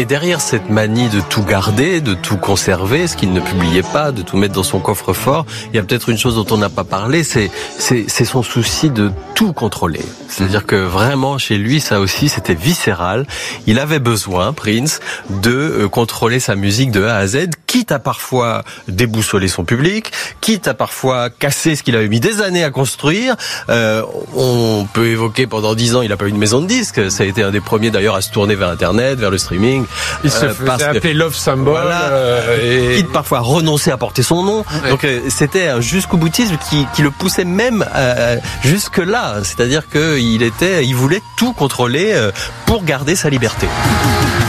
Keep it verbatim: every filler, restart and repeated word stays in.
Et derrière cette manie de tout garder, de tout conserver, ce qu'il ne publiait pas, de tout mettre dans son coffre-fort, il y a peut-être une chose dont on n'a pas parlé, c'est, c'est, c'est son souci de tout contrôler. C'est-à-dire que vraiment, chez lui, ça aussi, c'était viscéral. Il avait besoin, Prince, de contrôler sa musique de A à Z, quitte à parfois déboussoler son public, quitte à parfois casser ce qu'il avait mis des années à construire. Euh, on peut évoquer pendant dix ans, il n'a pas eu de maison de disques. Ça a été un des premiers d'ailleurs à se tourner vers Internet, vers le streaming. Il se euh, faisait appeler Love Symbol. Voilà, euh, et... quitte parfois à renoncer à porter son nom. Ouais. Donc euh, c'était un jusqu'au boutisme qui, qui le poussait même euh, jusque là. C'est-à-dire qu'il était, il voulait tout contrôler euh, pour garder sa liberté.